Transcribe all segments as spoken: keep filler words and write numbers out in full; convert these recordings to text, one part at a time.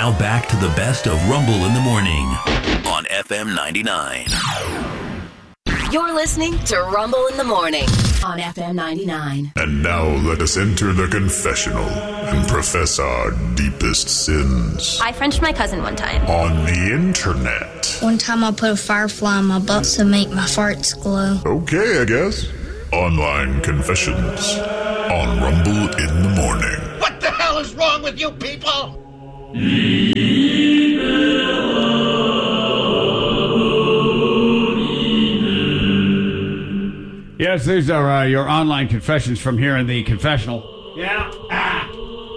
Now back to the best of Rumble in the Morning on F M ninety-nine. You're listening to Rumble in the Morning on F M ninety-nine. And now let us enter the confessional and profess our deepest sins. I Frenched my cousin one time. On the internet. One time I put a firefly in my butt to make my farts glow. Okay, I guess. Online confessions on Rumble in the Morning. What the hell is wrong with you people? Yes, these are uh, your online confessions from here in the confessional. Yeah. Ah.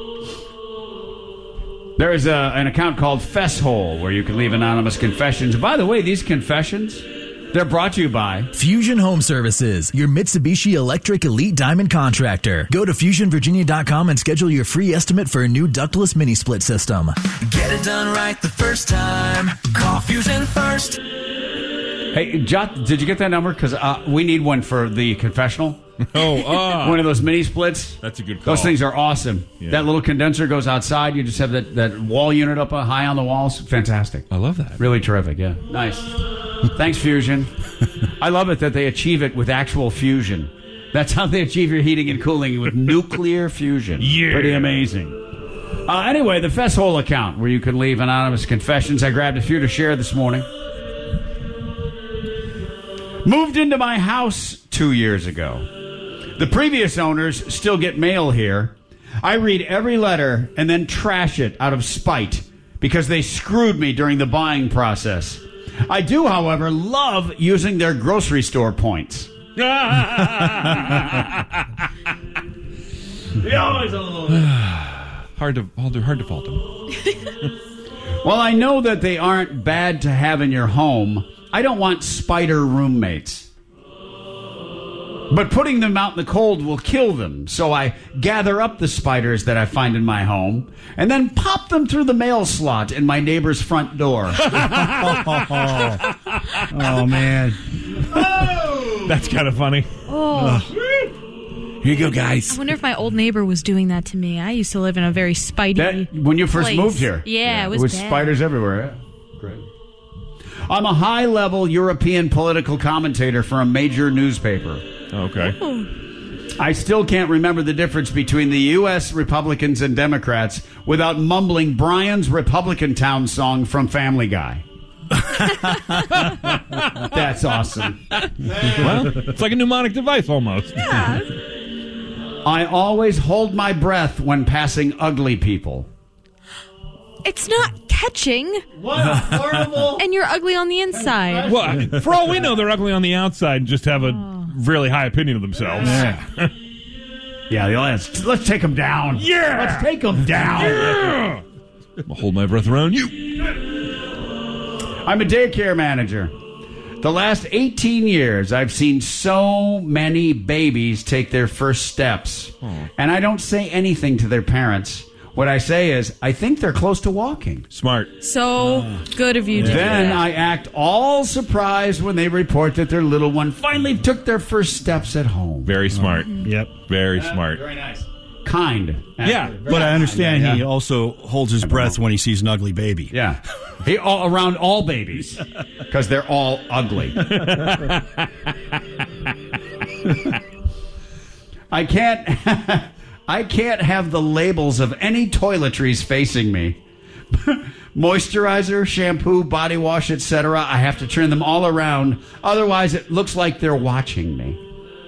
There is a, an account called Fesshole where you can leave anonymous confessions. By the way, these confessions, they're brought to you by Fusion Home Services, your Mitsubishi Electric Elite Diamond contractor. Go to fusion virginia dot com and schedule your free estimate for a new ductless mini split system. Get it done right the first time. Call Fusion first. Hey, Jot, did you get that number? Because uh, we need one for the confessional. Oh, uh, one of those mini splits. That's a good call. Those things are awesome. Yeah. That little condenser goes outside. You just have that, that wall unit up uh, high on the walls. Fantastic. I love that. Really terrific, yeah. Nice. Thanks, Fusion. I love it that they achieve it with actual fusion. That's how they achieve your heating and cooling, with nuclear fusion. Yeah. Pretty amazing. Uh, anyway, the Fesshole account, where you can leave anonymous confessions. I grabbed a few to share this morning. Moved into my house two years ago. The previous owners still get mail here. I read every letter and then trash it out of spite because they screwed me during the buying process. I do, however, love using their grocery store points. He always a little hard to hard to fault him. Well, I know that they aren't bad to have in your home. I don't want spider roommates. But putting them out in the cold will kill them, so I gather up the spiders that I find in my home and then pop them through the mail slot in my neighbor's front door. oh, oh, man. Oh! That's kind of funny. Oh. Here you go, guys. I wonder if my old neighbor was doing that to me. I used to live in a very spidey that, when you first place. moved here. Yeah, yeah it was It was bad. spiders everywhere. Yeah. Great. I'm a high-level European political commentator for a major newspaper. Okay. Oh. I still can't remember the difference between the U S Republicans and Democrats without mumbling Brian's Republican Town song from Family Guy. That's awesome. Well, it's like a mnemonic device almost. Yeah. I always hold my breath when passing ugly people. It's not catching. What a horrible... And you're ugly on the inside. Well, for all we know, they're ugly on the outside and just have a oh. really high opinion of themselves. Yeah, yeah let's, let's take them down. Yeah! Let's take them down. Yeah! I'll hold my breath around you. I'm a daycare manager. The last eighteen years, I've seen so many babies take their first steps. Oh. And I don't say anything to their parents. What I say is, I think they're close to walking. Smart. So uh, good of you to Then do that. I act all surprised when they report that their little one finally took their first steps at home. Very smart. Oh. Yep. Very yeah, smart. Very nice. Kind. Yeah. But I understand yeah, yeah. he also holds his breath when he sees an ugly baby. Yeah. He all, around all babies. Because they're all ugly. I can't... I can't have the labels of any toiletries facing me. Moisturizer, shampoo, body wash, et cetera. I have to turn them all around. Otherwise, it looks like they're watching me.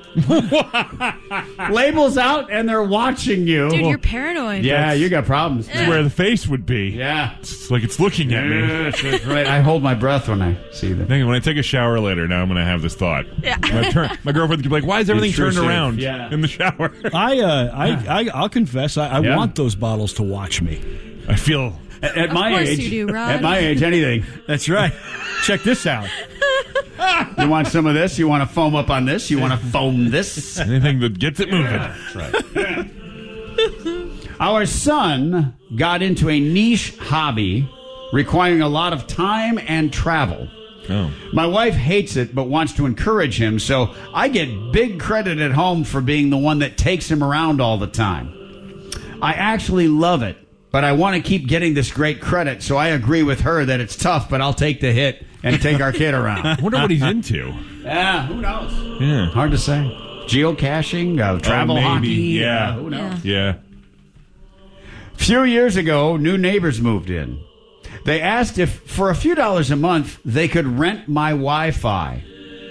Labels out and they're watching you. Dude, you're paranoid. Yeah, That's, you got problems. That's where the face would be. Yeah. It's like it's looking at me. Yes, that's right. I hold my breath when I see them. When I take a shower later, now I'm going to have this thought. Yeah. My, turn, my girlfriend could be like, why is everything turned around yeah. in the shower? I, uh, I, I, I'll confess, I, I yeah. want those bottles to watch me. I feel... At, at of my course age, you do, Rod. At my age, anything. That's right. Check this out. You want some of this? You want to foam up on this? You want to foam this? Anything that gets it moving. Yeah, that's right. Our son got into a niche hobby requiring a lot of time and travel. Oh. My wife hates it but wants to encourage him, so I get big credit at home for being the one that takes him around all the time. I actually love it but I want to keep getting this great credit, so I agree with her that it's tough, but I'll take the hit and take our kid around. I wonder what he's into. Yeah, who knows? Yeah. Hard to say. Geocaching, uh, travel oh, maybe. hockey. Yeah. Uh, who knows? Yeah. A few years ago, new neighbors moved in. They asked if, for a few dollars a month, they could rent my Wi-Fi.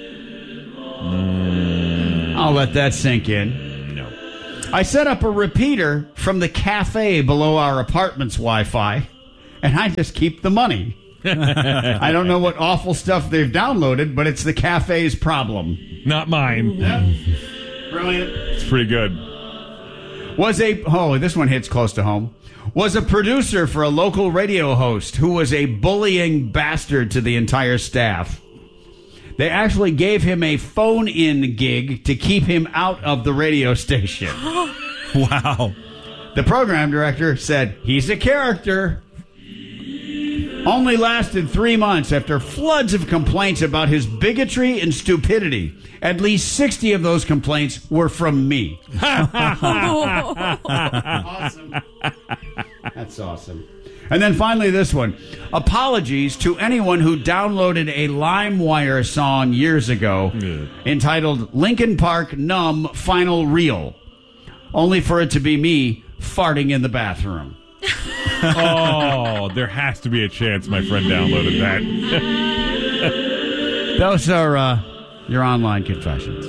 Mm. I'll let that sink in. No. I set up a repeater from the cafe below our apartment's Wi-Fi, and I just keep the money. I don't know what awful stuff they've downloaded, but it's the cafe's problem. Not mine. Yep. Brilliant. It's pretty good. Was a, oh, this one hits close to home. Was a producer for a local radio host who was a bullying bastard to the entire staff. They actually gave him a phone-in gig to keep him out of the radio station. Wow. The program director said, he's a character. Only lasted three months after floods of complaints about his bigotry and stupidity. At least sixty of those complaints were from me. Awesome. That's awesome. And then finally this one. Apologies to anyone who downloaded a LimeWire song years ago yeah. entitled Linkin Park Numb Final Reel. Only for it to be me farting in the bathroom. Oh, there has to be a chance my friend downloaded that. Those are uh, your online confessions.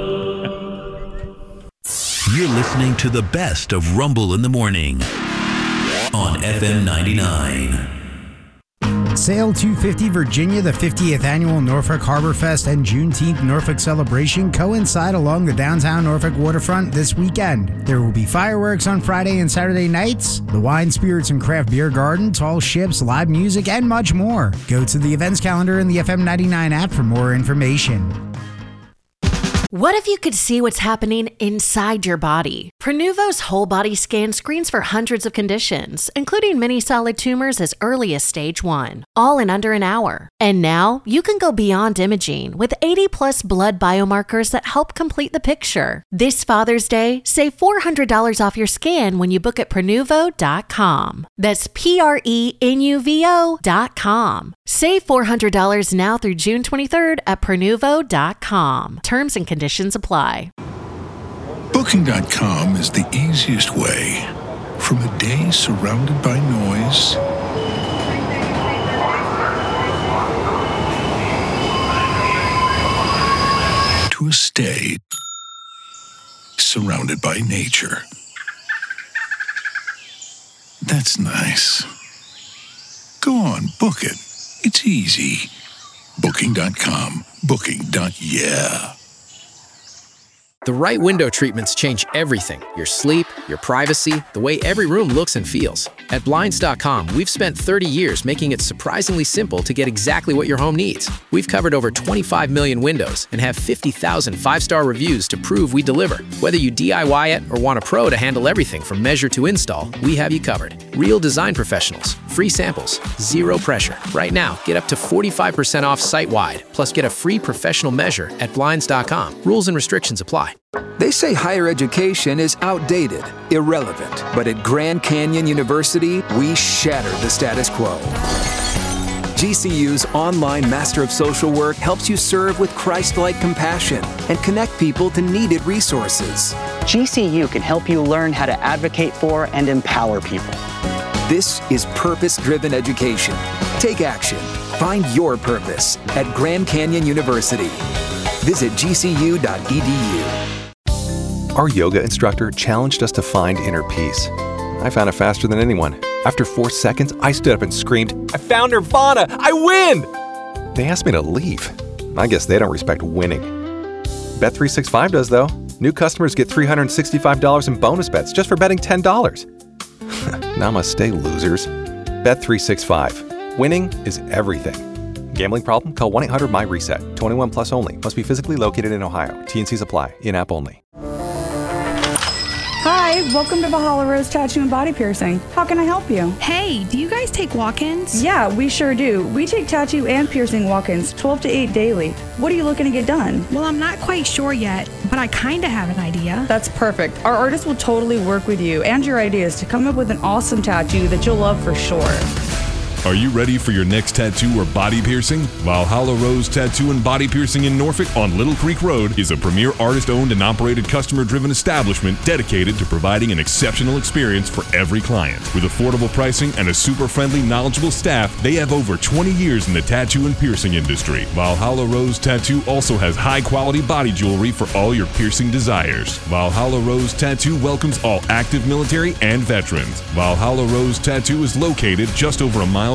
You're listening to the best of Rumble in the Morning on F M ninety-nine. Sail two fifty Virginia, the fiftieth annual Norfolk Harbor Fest and Juneteenth Norfolk celebration coincide along the downtown Norfolk waterfront this weekend. There will be fireworks on Friday and Saturday nights, the wine, spirits, and craft beer garden, tall ships, live music, and much more. Go to the events calendar in the F M ninety-nine app for more information. What if you could see what's happening inside your body? Prenuvo's whole body scan screens for hundreds of conditions, including many solid tumors as early as stage one, all in under an hour. And now you can go beyond imaging with eighty plus blood biomarkers that help complete the picture. This Father's Day, save four hundred dollars off your scan when you book at Prenuvo dot com. That's P R E N U V O dot com. Save four hundred dollars now through June twenty-third at Prenuvo dot com. Terms and conditions apply. Booking dot com is the easiest way from a day surrounded by noise to a stay surrounded by nature. That's nice. Go on, book it. It's easy. Booking dot com. Booking. Yeah. The right window treatments change everything. Your sleep, your privacy, the way every room looks and feels. At Blinds dot com, we've spent thirty years making it surprisingly simple to get exactly what your home needs. We've covered over twenty-five million windows and have fifty thousand five-star reviews to prove we deliver. Whether you D I Y it or want a pro to handle everything from measure to install, we have you covered. Real design professionals, free samples, zero pressure. Right now, get up to forty-five percent off site-wide, plus get a free professional measure at Blinds dot com. Rules and restrictions apply. They say higher education is outdated, irrelevant. But at Grand Canyon University, we shatter the status quo. G C U's online Master of Social Work helps you serve with Christ-like compassion and connect people to needed resources. G C U can help you learn how to advocate for and empower people. This is purpose-driven education. Take action. Find your purpose at Grand Canyon University. Visit G C U dot E D U. Our yoga instructor challenged us to find inner peace. I found it faster than anyone. After four seconds, I stood up and screamed, "I found Nirvana! I win!" They asked me to leave. I guess they don't respect winning. Bet three sixty-five does, though. New customers get three hundred sixty-five dollars in bonus bets just for betting ten dollars. Namaste, losers. Bet three sixty-five. Winning is everything. Gambling problem? Call one eight hundred M Y reset. twenty-one plus only. Must be physically located in Ohio. T and Cs apply. In-app only. Hi, Hi, welcome to Valhalla Rose Tattoo and Body Piercing. How can I help you? Hey, do you guys take walk-ins? Yeah, we sure do. We take tattoo and piercing walk-ins, twelve to eight daily. What are you looking to get done? Well, I'm not quite sure yet, but I kind of have an idea. That's perfect. Our artist will totally work with you and your ideas to come up with an awesome tattoo that you'll love for sure. Are you ready for your next tattoo or body piercing? Valhalla Rose Tattoo and Body Piercing in Norfolk on Little Creek Road is a premier artist-owned and operated customer-driven establishment dedicated to providing an exceptional experience for every client. With affordable pricing and a super-friendly, knowledgeable staff, they have over twenty years in the tattoo and piercing industry. Valhalla Rose Tattoo also has high-quality body jewelry for all your piercing desires. Valhalla Rose Tattoo welcomes all active military and veterans. Valhalla Rose Tattoo is located just over a mile